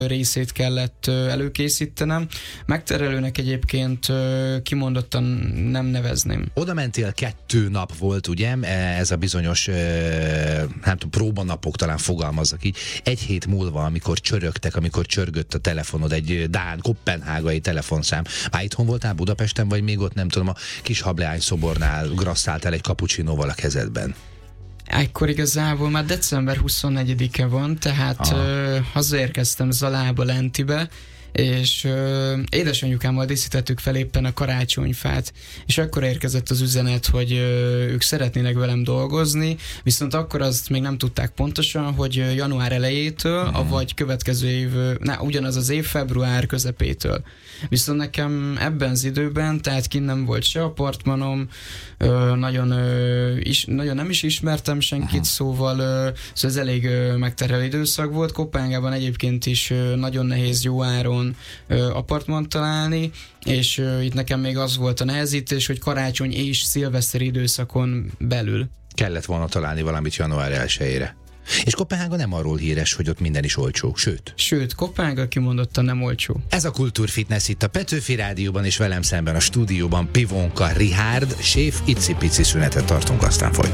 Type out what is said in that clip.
részét kellett előkészítenem. Megterelőnek egyébként kimondottan nem nevezném. Oda mentél, 2 nap volt, ugye? Ez a bizonyos, nem tudom, próbanapok, talán fogalmazzak így. 1 hét múlva, amikor amikor csörgött a telefonod, egy dán, koppenhágai telefonszám. Már itthon voltál Budapesten, vagy még ott, nem tudom, a kis hableány szobornál grasszáltál egy cappuccinóval a kezedben? Ekkor igazából már december 24-e van, tehát hazaérkeztem Zalába, Lentibe, és édesanyukámmal díszítettük fel éppen a karácsonyfát, és akkor érkezett az üzenet, hogy ők szeretnének velem dolgozni, viszont akkor azt még nem tudták pontosan, hogy január elejétől, vagy következő év, ugyanaz az év február közepétől. Viszont nekem ebben az időben, tehát kint nem volt se apartmanom, nagyon nem is ismertem senkit, szóval ez elég megterhelő időszak volt. Koppenhágában egyébként is nagyon nehéz jó áron apartmant találni, és itt nekem még az volt a nehezítés, hogy karácsony és szilveszter időszakon belül kellett volna találni valamit január 1-ére. És Koppenhága nem arról híres, hogy ott minden is olcsó, sőt, Koppenhága kimondottan nem olcsó. Ez a Kultúrfitness itt a Petőfi Rádióban, és velem szemben a stúdióban Pivonka Richárd, séf, icipici szünetet tartunk, aztán folytatjuk.